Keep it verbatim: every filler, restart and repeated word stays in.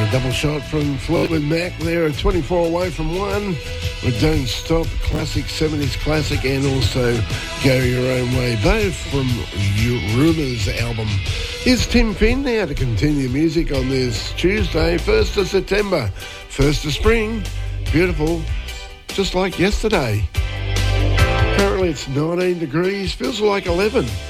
a double shot from Fleetwood Mac there at twenty-four away from one with Don't Stop, classic seventies classic, and also Go Your Own Way, both from Rumours album. Here's Tim Finn now to continue music on this Tuesday, first of September, first of spring. Beautiful, just like yesterday. Currently it's nineteen degrees, feels like eleven.